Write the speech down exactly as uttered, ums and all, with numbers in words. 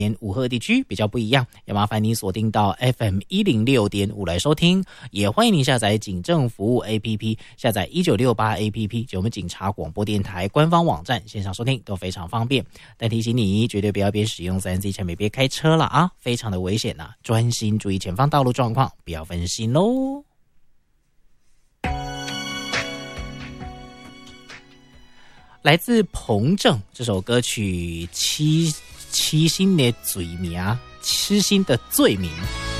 五鹤地区比较不一样，也麻烦你锁定到 F M 一零六点五 来收听，也欢迎你下载警政服务 A P P， 下载一九六八 A P P， 就我们警察广播电台官方网站，线上收听都非常方便。但提醒你，绝对不要边使用 三 C 产品边开车了啊，非常的危险啊，专心注意前方道路状况，不要分心咯。来自彭正这首歌曲七七星的罪名，痴心的罪名。